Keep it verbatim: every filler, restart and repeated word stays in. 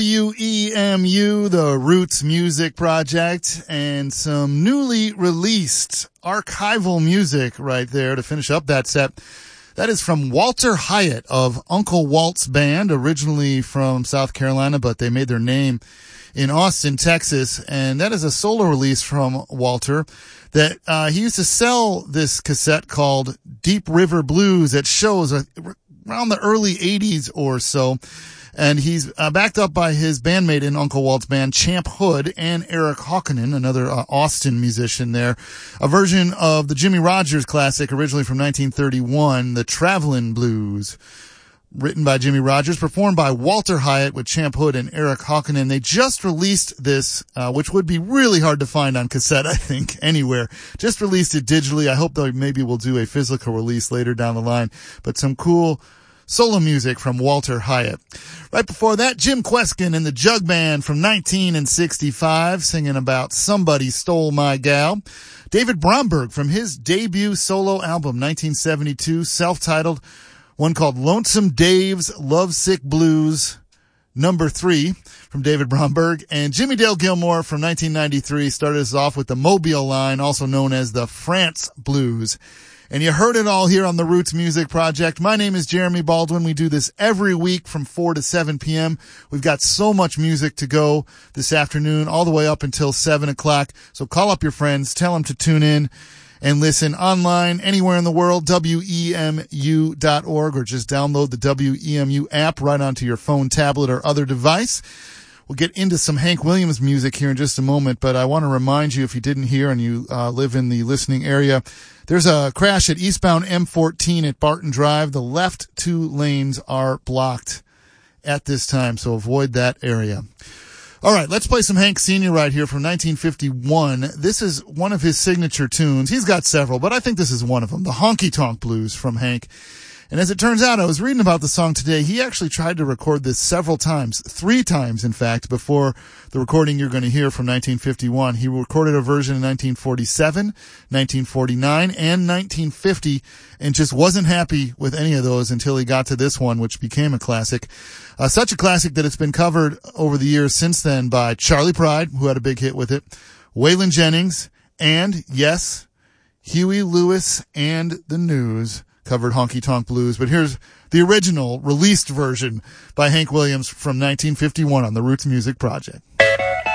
W E M U, the Roots Music Project, and some newly released archival music right there to finish up that set. That is from Walter Hyatt of Uncle Walt's Band, originally from South Carolina, but they made their name in Austin, Texas, and that is a solo release from Walter that uh, he used to sell this cassette called Deep River Blues at shows around the early eighties or so. And he's uh, backed up by his bandmate in Uncle Walt's Band, Champ Hood, and Eric Hawkinen, another uh, Austin musician there. A version of the Jimmy Rogers classic, originally from nineteen thirty-one, The Travelin' Blues, written by Jimmy Rogers, performed by Walter Hyatt with Champ Hood and Eric Hawkinen. They just released this, uh, which would be really hard to find on cassette, I think, anywhere. Just released it digitally. I hope they maybe will do a physical release later down the line. But some cool solo music from Walter Hyatt. Right before that, Jim Kweskin and the Jug Band from nineteen sixty-five, singing about Somebody Stole My Gal. David Bromberg from his debut solo album, nineteen seventy-two, self-titled, one called Lonesome Dave's Lovesick Blues, number three, from David Bromberg. And Jimmy Dale Gilmore from nineteen ninety-three started us off with the Mobile line, also known as the France Blues. And you heard it all here on the Roots Music Project. My name is Jeremy Baldwin. We do this every week from four to seven p.m. We've got so much music to go this afternoon, all the way up until seven o'clock. So call up your friends, tell them to tune in and listen online anywhere in the world, W E M U dot org, or just download the W E M U app right onto your phone, tablet, or other device. We'll get into some Hank Williams music here in just a moment, but I want to remind you, if you didn't hear and you uh, live in the listening area, there's a crash at eastbound M fourteen at Barton Drive. The left two lanes are blocked at this time, so avoid that area. All right, let's play some Hank Senior right here from nineteen fifty-one. This is one of his signature tunes. He's got several, but I think this is one of them, the Honky Tonk Blues from Hank. And as it turns out, I was reading about the song today. He actually tried to record this several times, three times, in fact, before the recording you're going to hear from nineteen fifty-one. He recorded a version in nineteen forty-seven, nineteen forty-nine, and nineteen fifty, and just wasn't happy with any of those until he got to this one, which became a classic. Uh, such a classic that it's been covered over the years since then by Charley Pride, who had a big hit with it, Waylon Jennings, and, yes, Huey Lewis and the News covered Honky Tonk Blues. But here's the original released version by Hank Williams from nineteen fifty-one on the Roots Music Project.